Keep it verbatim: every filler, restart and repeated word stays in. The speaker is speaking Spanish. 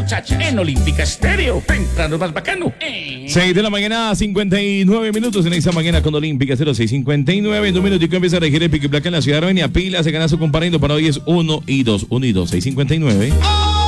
muchacha. En Olímpica Estéreo. Temprano más bacano. Eh. seis de la mañana, cincuenta y nueve minutos en esta mañana con Olímpica cero seis cincuenta y nueve. En un minutico empieza a regir el pico y placa en la ciudad de Armenia. Pila se gana su comparendo para hoy es uno y dos. uno y dos, seis cincuenta y nueve. ¡Oh!